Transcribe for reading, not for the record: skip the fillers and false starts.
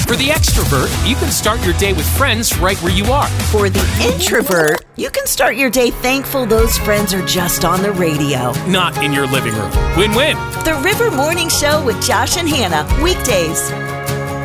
For the extrovert, you can start your day with friends right where you are. For the introvert, you can start your day thankful those friends are just on the radio. Not in your living room. Win-win. The River Morning Show with Josh and Hannah, weekdays